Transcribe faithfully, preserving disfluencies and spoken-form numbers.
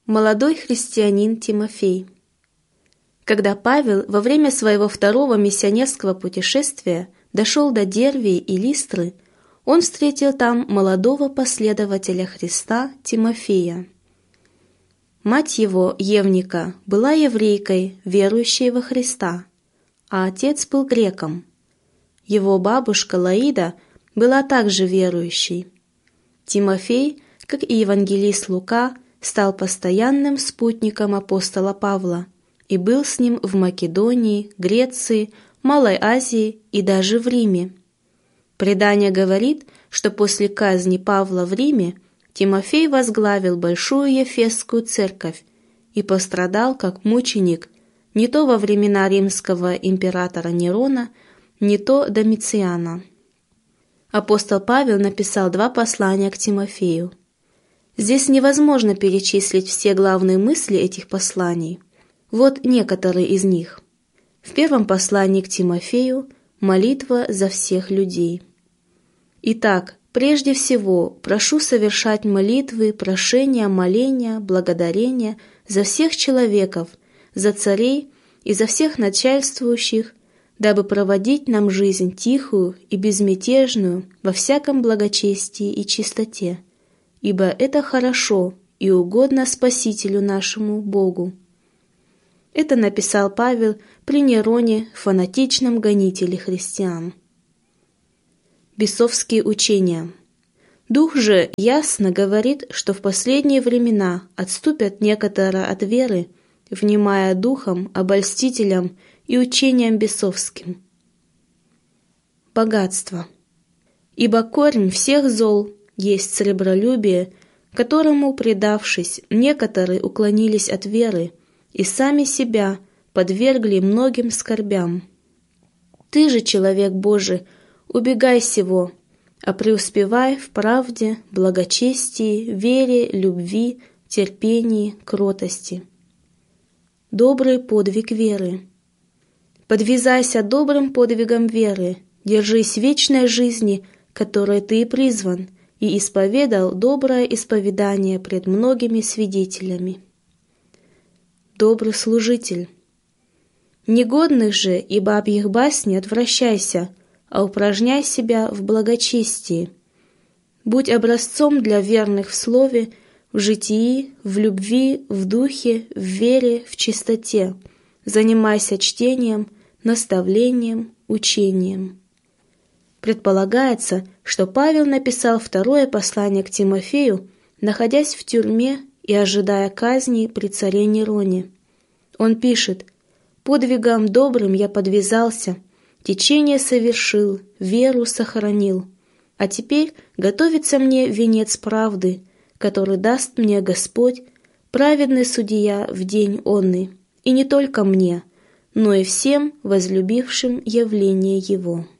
Молодой христианин Тимофей. Когда Павел во время своего второго миссионерского путешествия дошел до Дервии и Листры, он встретил там молодого последователя Христа Тимофея. Мать его, Евника, была еврейкой, верующей во Христа, а отец был греком. Его бабушка Лаида была также верующей. Тимофей, как и евангелист Лука, стал постоянным спутником апостола Павла и был с ним в Македонии, Греции, Малой Азии и даже в Риме. Предание говорит, что после казни Павла в Риме Тимофей возглавил Большую Ефесскую церковь и пострадал как мученик не то во времена римского императора Нерона, не то Домициана. Апостол Павел написал два послания к Тимофею. Здесь невозможно перечислить все главные мысли этих посланий. Вот некоторые из них. В первом послании к Тимофею молитва за всех людей. Итак, прежде всего, прошу совершать молитвы, прошения, моления, благодарения за всех человеков, за царей и за всех начальствующих, дабы проводить нам жизнь тихую и безмятежную во всяком благочестии и чистоте, ибо это хорошо и угодно Спасителю нашему Богу. Это написал Павел при Нероне, фанатичном гонителе христиан. Бесовские учения. Дух же ясно говорит, что в последние времена отступят некоторые от веры, внимая духом, обольстителям и учениям бесовским. Богатство. Ибо корень всех зол есть сребролюбие, которому, предавшись, некоторые уклонились от веры и сами себя подвергли многим скорбям. Ты же, человек Божий, убегай сего, а преуспевай в правде, благочестии, вере, любви, терпении, кротости. Добрый подвиг веры. Подвязайся добрым подвигом веры, держись вечной жизни, которой ты и призван, и исповедал доброе исповедание пред многими свидетелями. Добрый служитель. Негодных же и бабьих басни отвращайся, а упражняй себя в благочестии. Будь образцом для верных в слове, в житии, в любви, в духе, в вере, в чистоте. Занимайся чтением, наставлением, учением. Предполагается, что Павел написал второе послание к Тимофею, находясь в тюрьме и ожидая казни при царе Нероне. Он пишет: «Подвигом добрым я подвязался, течение совершил, веру сохранил, а теперь готовится мне венец правды, который даст мне Господь, праведный судья в день онный, и не только мне, но и всем возлюбившим явление Его».